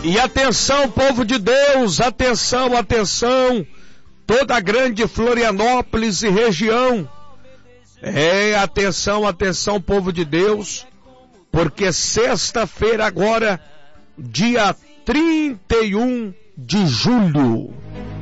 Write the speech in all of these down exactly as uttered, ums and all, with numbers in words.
E atenção, povo de Deus, atenção, atenção, toda a grande Florianópolis e região. É, atenção, atenção, povo de Deus, porque sexta-feira agora, dia trinta e um de julho.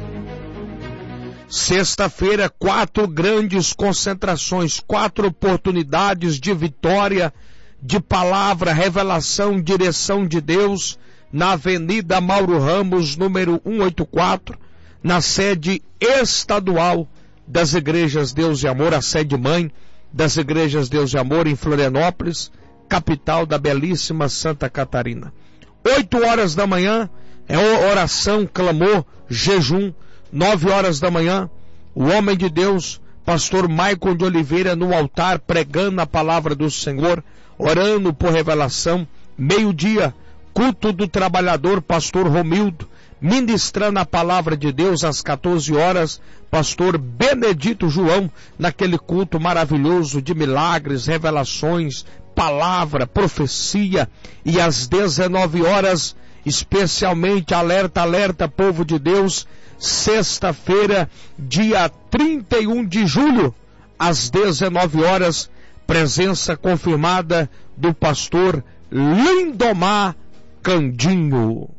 Sexta-feira, quatro grandes concentrações, quatro oportunidades de vitória, de palavra, revelação, direção de Deus, na Avenida Mauro Ramos, número cento e oitenta e quatro, na sede estadual das Igrejas Deus e Amor, a sede mãe das Igrejas Deus e Amor em Florianópolis, capital da belíssima Santa Catarina. Oito horas da manhã é oração, clamor, jejum. Nove horas da manhã, o homem de Deus, pastor Maicon de Oliveira, no altar, pregando a palavra do Senhor, orando por revelação. Meio-dia, culto do trabalhador, pastor Romildo, ministrando a palavra de Deus. Às quatorze horas, pastor Benedito João, naquele culto maravilhoso de milagres, revelações, palavra, profecia. E às dezenove horas, especialmente, alerta, alerta, povo de Deus, sexta-feira, dia trinta e um de julho, às dezenove horas, presença confirmada do pastor Lindomar Candinho.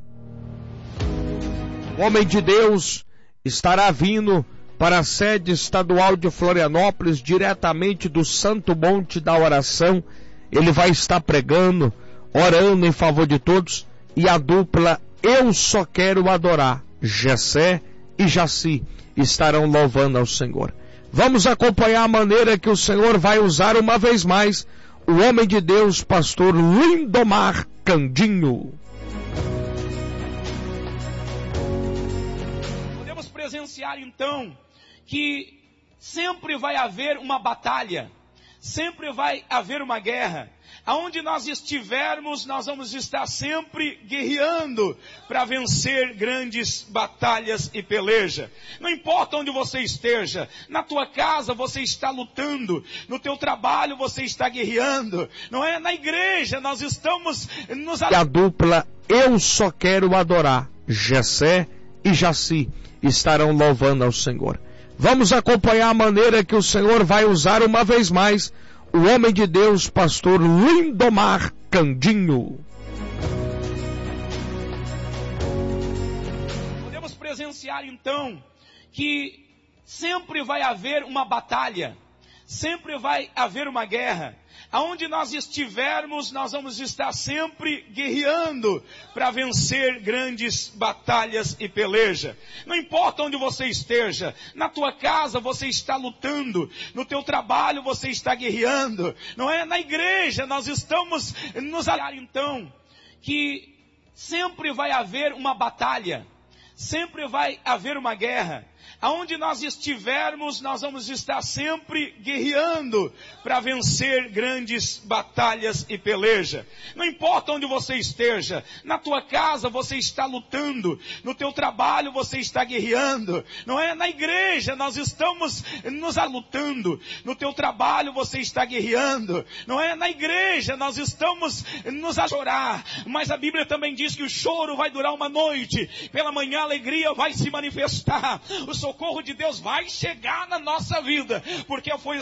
O homem de Deus estará vindo para a sede estadual de Florianópolis, diretamente do Santo Monte da Oração. Ele vai estar pregando, orando em favor de todos, e a dupla Eu Só Quero Adorar, Gessé e Jaci, estarão louvando ao Senhor. Vamos acompanhar a maneira que o Senhor vai usar uma vez mais o homem de Deus, pastor Lindomar Candinho. Podemos presenciar então que sempre vai haver uma batalha, sempre vai haver uma guerra. Aonde nós estivermos, nós vamos estar sempre guerreando para vencer grandes batalhas e peleja. Não importa onde você esteja, na tua casa você está lutando, no teu trabalho você está guerreando, não é? Na igreja nós estamos nos... E a dupla Eu Só Quero Adorar, Gessé e Jaci, estarão louvando ao Senhor. Vamos acompanhar a maneira que o Senhor vai usar uma vez mais o homem de Deus, pastor Lindomar Candinho. Podemos presenciar então que sempre vai haver uma batalha, sempre vai haver uma guerra. Aonde nós estivermos, nós vamos estar sempre guerreando para vencer grandes batalhas e peleja. Não importa onde você esteja, na tua casa você está lutando, no teu trabalho você está guerreando, não é? Na igreja nós estamos nos... Então, que sempre vai haver uma batalha, sempre vai haver uma guerra. Aonde nós estivermos, nós vamos estar sempre guerreando para vencer grandes batalhas e peleja. Não importa onde você esteja, na tua casa você está lutando, no teu trabalho você está guerreando, não é? Na igreja nós estamos nos lutando, no teu trabalho você está guerreando, não é? Na igreja nós estamos nos a chorar, mas a Bíblia também diz que o choro vai durar uma noite, pela manhã a alegria vai se manifestar, o socorro de Deus vai chegar na nossa vida, porque foi